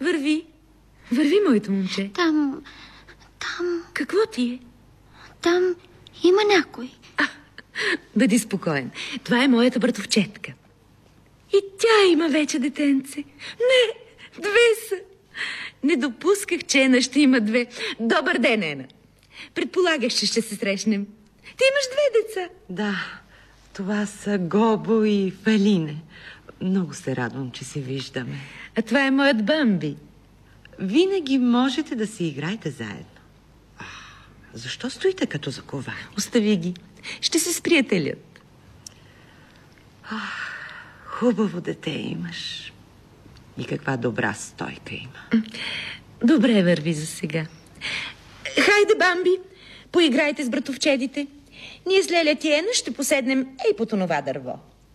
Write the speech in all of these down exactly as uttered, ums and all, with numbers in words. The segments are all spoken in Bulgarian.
Върви. Върви, моето момче. Там... Там... Какво ти е? Там има някой. А, бъди спокоен. Това е моята братовчетка. И тя има вече детенце. Не, две са. Не допусках, че Ена ще има две. Добър ден, Ена. Предполагах, че ще се срещнем. Ти имаш две деца. Да, това са Гобо и Фалине. Много се радвам, че се виждаме. А това е моят Бамби. Винаги можете да си играете заедно. А, защо стоите като заковани? Остави ги. Ще се сприятелят. Ах, хубаво дете имаш. И каква добра стойка има. Добре върви за сега. Хайде, Бамби, поиграйте с братовчедите. Ние с Леля и Ена ще поседнем ей под онова дърво.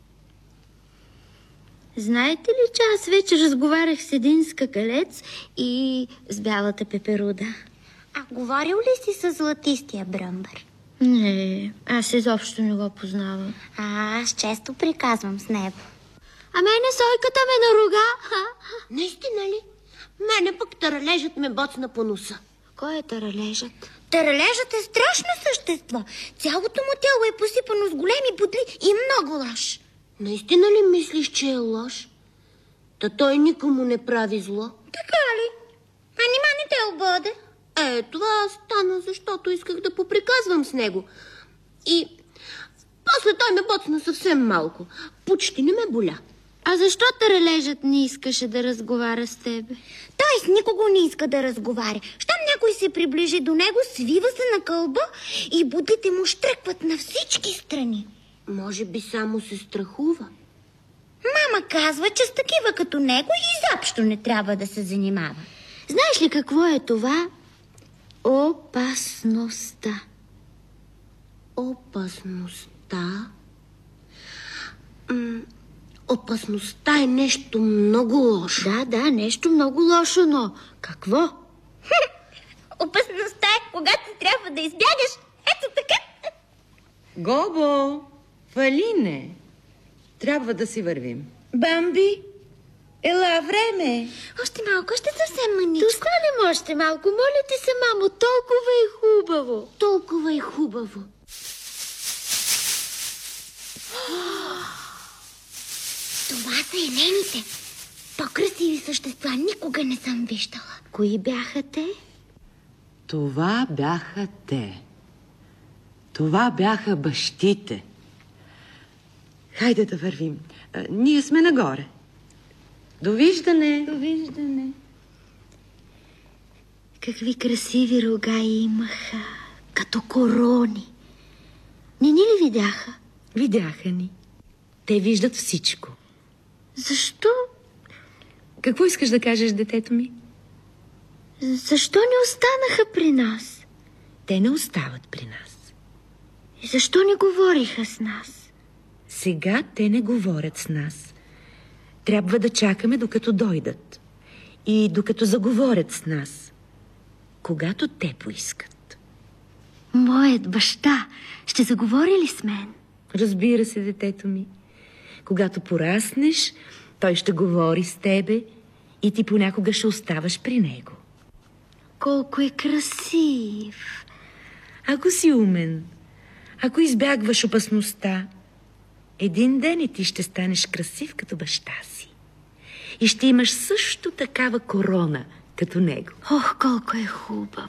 Знаете ли, че аз вече разговарях с един скакалец и с бялата пеперуда? А говорил ли си с златистия бръмбър? Не, аз изобщо не го познавам. А, аз често приказвам с него. А мене сойката ме наруга. Наистина ли? Мене пък таралежът ме боцна по носа. Кой е таралежът? Таралежът е страшно същество. Цялото му тяло е посипано с големи бутли и много лош. Наистина ли мислиш, че е лош? Та той никому не прави зло. Така ли? А нима не те ободе? Е, това стана, защото исках да поприказвам с него. И после той ме боцна съвсем малко. Почти не ме боля. А защо таралежът не искаше да разговаря с тебе? Той с никого не иска да разговаря. Щом някой се приближи до него, свива се на кълба и бутлите му щръкват на всички страни. Може би само се страхува. Мама казва, че с такива като него изобщо не трябва да се занимава. Знаеш ли какво е това? Опасността. Опасността? М- опасността е нещо много лошо. Да, да, нещо много лошо, но какво? Опасността е, когато трябва да избягаш. Ето така. Гобо, Фалине, трябва да си вървим. Бамби, ела, време. Още малко, още съвсем маничко. Да станем още малко, моля ти се, мамо, толкова е хубаво. Толкова е хубаво. Това са елените. По-красиви същества никога не съм виждала. Кои бяха те? Това бяха те. Това бяха бащите. Хайде да вървим. А, ние сме нагоре. Довиждане. Довиждане. Какви красиви рога имаха, като корони. Не ни ли видяха? Видяха ни. Те виждат всичко. Защо? Какво искаш да кажеш, детето ми? Защо не останаха при нас? Те не остават при нас. И защо не говориха с нас? Сега те не говорят с нас. Трябва да чакаме, докато дойдат. И докато заговорят с нас. Когато те поискат. Моят баща ще заговори ли с мен? Разбира се, детето ми. Когато пораснеш, той ще говори с тебе и ти понякога ще оставаш при него. Колко е красив! Ако си умен, ако избягваш опасността, един ден и ти ще станеш красив като баща си. И ще имаш също такава корона като него. Ох, колко е хубав!